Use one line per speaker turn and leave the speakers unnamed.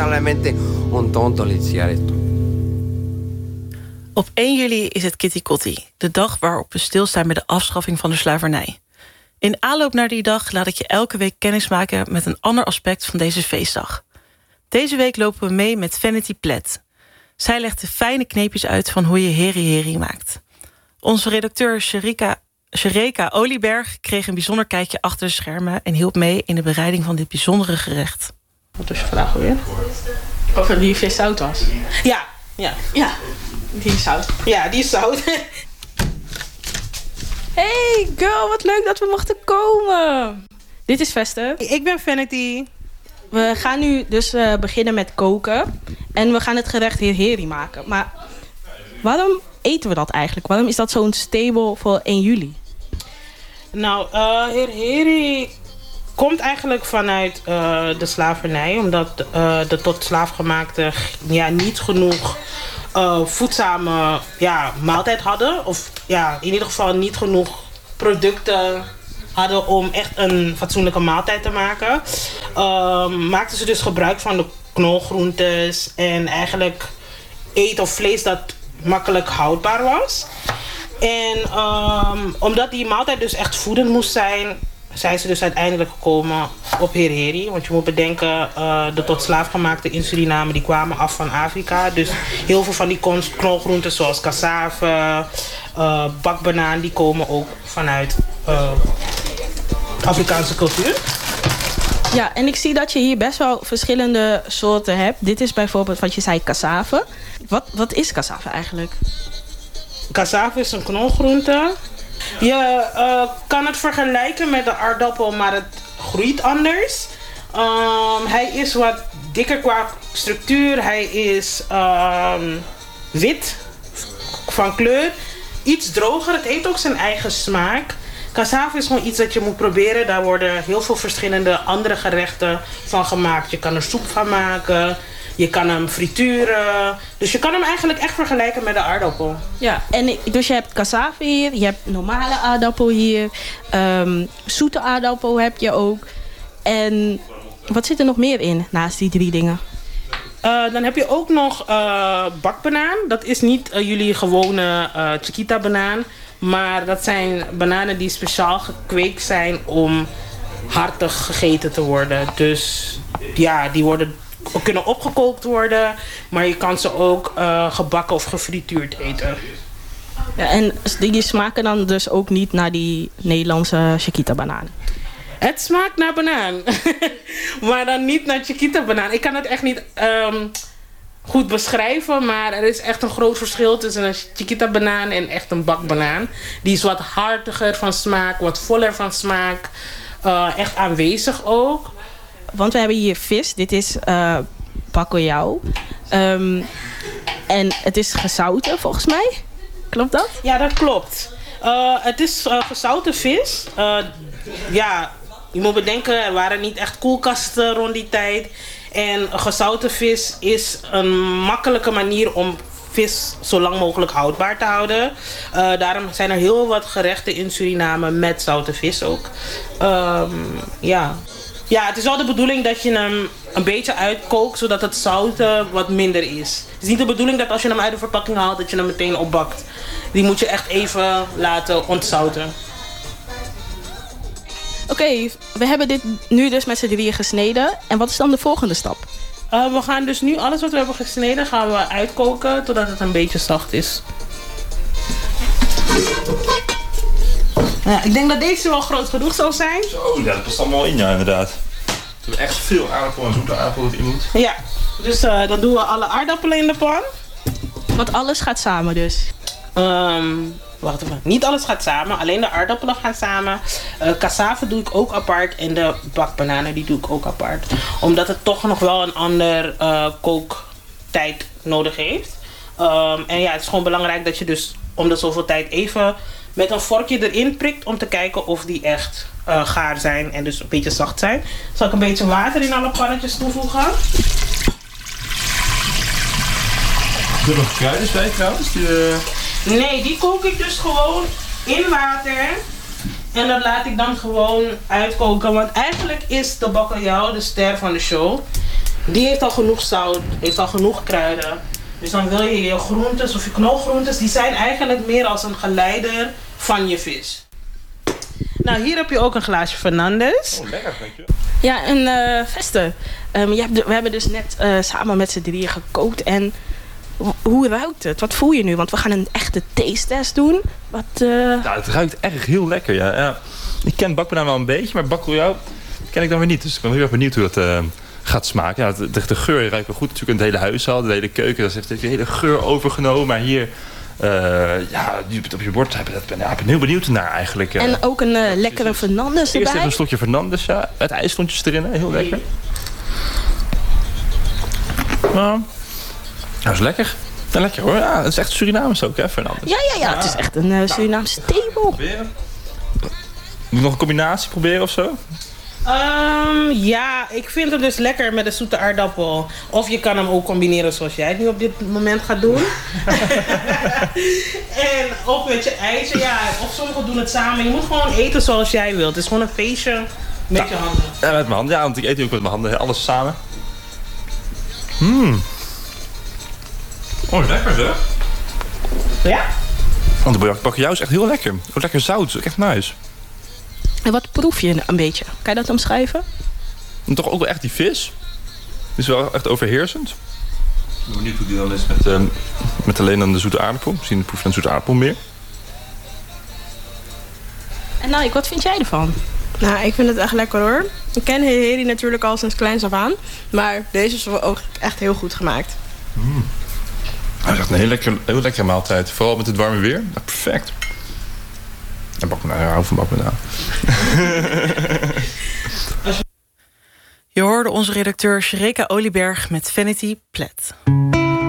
lamentablemente un tonto iniciar esto.
Op 1 juli is het Kitty Kotti, de dag waarop we stilstaan bij de afschaffing van de slavernij. In aanloop naar die dag laat ik je elke week kennismaken met een ander aspect van deze feestdag. Deze week lopen we mee met Vanity Platt. Zij legt de fijne kneepjes uit van hoe je heri-heri maakt. Onze redacteur Shereka Olieberg kreeg een bijzonder kijkje achter de schermen en hielp mee in de bereiding van dit bijzondere gerecht.
Wat was je vraag alweer? Of die vis zout was? Ja. Die is zout. Ja, die is zout. Hey girl, wat leuk dat we mochten komen. Dit is Veste. Ik ben Vanity. We gaan nu dus beginnen met koken. En we gaan het gerecht heri maken. Maar waarom eten we dat eigenlijk? Waarom is dat zo'n staple voor 1 juli?
Nou, heri komt eigenlijk vanuit de slavernij. Omdat de tot slaafgemaakten niet genoeg voedzame maaltijd hadden. Of in ieder geval niet genoeg producten hadden om echt een fatsoenlijke maaltijd te maken. Maakten ze dus gebruik van de knolgroentes en eigenlijk eten of vlees dat makkelijk houdbaar was. En omdat die maaltijd dus echt voedend moest zijn ze dus uiteindelijk gekomen op heri. Want je moet bedenken, de tot slaafgemaakten in Suriname die kwamen af van Afrika. Dus heel veel van die knolgroenten zoals cassave, bakbanaan, die komen ook vanuit Afrikaanse cultuur.
Ja, en ik zie dat je hier best wel verschillende soorten hebt. Dit is bijvoorbeeld wat je zei, cassave. Wat is cassave eigenlijk?
Cassave is een knolgroente. Je kan het vergelijken met de aardappel, maar het groeit anders. Hij is wat dikker qua structuur. Hij is wit van kleur. Iets droger. Het heeft ook zijn eigen smaak. Cassave is gewoon iets dat je moet proberen. Daar worden heel veel verschillende andere gerechten van gemaakt. Je kan er soep van maken. Je kan hem frituren. Dus je kan hem eigenlijk echt vergelijken met de aardappel.
Ja, en dus je hebt cassave hier. Je hebt normale aardappel hier. Zoete aardappel heb je ook. En wat zit er nog meer in naast die 3 dingen?
Dan heb je ook nog bakbanaan. Dat is niet jullie gewone Chiquita banaan. Maar dat zijn bananen die speciaal gekweekt zijn om hartig gegeten te worden. Dus die kunnen opgekookt worden. Maar je kan ze ook gebakken of gefrituurd eten.
Ja, en die smaken dan dus ook niet naar die Nederlandse Chiquita banaan?
Het smaakt naar banaan. Maar dan niet naar Chiquita banaan. Ik kan het echt niet goed beschrijven. Maar er is echt een groot verschil tussen een Chiquita banaan en echt een bakbanaan. Die is wat hartiger van smaak. Wat voller van smaak. Echt aanwezig ook.
Want we hebben hier vis. Dit is bacalhau. En het is gezouten volgens mij. Klopt dat?
Ja, dat klopt. Het is gezouten vis. Je moet bedenken, er waren niet echt koelkasten rond die tijd. En gezouten vis is een makkelijke manier om vis zo lang mogelijk houdbaar te houden. Daarom zijn er heel wat gerechten in Suriname met zoute vis ook. Ja, het is wel de bedoeling dat je hem een beetje uitkookt, zodat het zouten wat minder is. Het is niet de bedoeling dat als je hem uit de verpakking haalt, dat je hem meteen opbakt. Die moet je echt even laten ontzouten.
Oké, we hebben dit nu dus met z'n 3 gesneden. En wat is dan de volgende stap?
We gaan dus nu alles wat we hebben gesneden gaan we uitkoken totdat het een beetje zacht is. Ja, ik denk dat deze wel groot genoeg zal zijn.
Zo, ja, dat past allemaal in, ja, inderdaad. We hebben echt veel aardappel en zoete aardappel dat in moet.
Ja, dus dan doen we alle aardappelen in de pan.
Want alles gaat samen dus?
Wacht even. Niet alles gaat samen, alleen de aardappelen gaan samen. Cassave doe ik ook apart en de bakbananen die doe ik ook apart. Omdat het toch nog wel een ander kooktijd nodig heeft. En ja, het is gewoon belangrijk dat je dus om de zoveel tijd even met een vorkje erin prikt om te kijken of die echt gaar zijn en dus een beetje zacht zijn. Zal ik een beetje water in alle pannetjes toevoegen.
Doe er nog kruiden bij trouwens?
Nee, die kook ik dus gewoon in water. En dat laat ik dan gewoon uitkoken. Want eigenlijk is de bacalhau de ster van de show. Die heeft al genoeg zout, heeft al genoeg kruiden. Dus dan wil je je groentes of je knolgroentes, die zijn eigenlijk meer als een geleider van je vis. Nou, hier heb je ook een glaasje Fernandes.
Oh, lekker, dank je.
Ja, en Veste, we hebben dus net samen met z'n drieën gekookt. En hoe ruikt het? Wat voel je nu? Want we gaan een echte taste-test doen.
Ja, het ruikt echt heel lekker, ja. Ik ken bakbanaan wel een beetje, maar bakkeljauw ken ik dan weer niet. Dus ik ben heel erg benieuwd hoe dat gaat smaken. Ja, de geur ruikt wel goed natuurlijk in het hele huishouden. De hele keuken, dat heeft de hele geur overgenomen. Maar hier, op je bord, ik ben heel benieuwd naar eigenlijk.
En ook een lekkere Fernandes
Eerst
erbij.
even een slokje Fernandes, ja. Het ijsklontjes erin, hè. Heel lekker. Nou, dat is lekker. Ja, lekker hoor. Ja, het is echt Surinaams ook, hè, Fernandes.
Ja, het is echt een Surinaamse stapel.
Proberen. Moet ik nog een combinatie proberen of zo?
Ja, ik vind hem dus lekker met een zoete aardappel. Of je kan hem ook combineren zoals jij het nu op dit moment gaat doen. En of met je ijzer, ja. Of sommigen doen het samen. Je moet gewoon eten zoals jij wilt. Het is gewoon een feestje met je handen.
Ja, met mijn handen. Ja, want ik eet nu ook met mijn handen. Alles samen. Oh, lekker zeg.
Ja?
Want de bakkeljauw is echt heel lekker. Ook lekker zout. Echt nice.
En wat proef je een beetje? Kan je dat omschrijven?
En toch ook wel echt die vis. Die is wel echt overheersend. Ik ben benieuwd hoe die dan is met alleen dan de zoete aardappel. Misschien proef je een zoete aardappel meer.
En Naik, wat vind jij ervan?
Nou, ik vind het echt lekker hoor. Ik ken Heri natuurlijk al sinds kleins af aan. Maar deze is wel ook echt heel goed gemaakt.
Hij is echt een heel lekkere maaltijd. Vooral met het warme weer. Ja, perfect. En bakbanaan, ik hou van bakbanaan.
Je hoorde onze redacteur Shereka Olieberg met Vanity Plet.